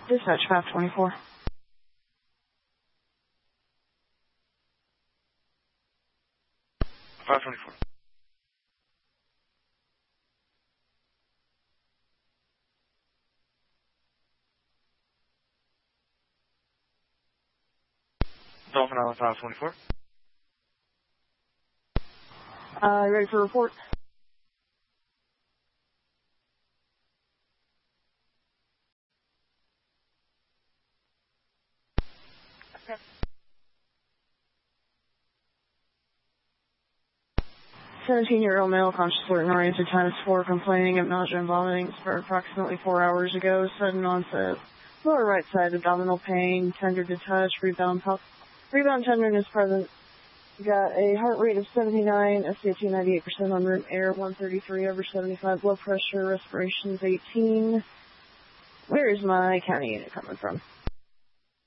Dispatch 524. Dolphin Island 524. Ready for report? Okay. 17-year-old male conscious alert and oriented -4 complaining of nausea and vomiting for approximately 4 hours ago. Sudden onset. Lower right side abdominal pain, tender to touch, rebound tenderness present. Got a heart rate of 79, SpO2 98% on room air, 133 over 75, blood pressure, respirations 18. Where is my county unit coming from?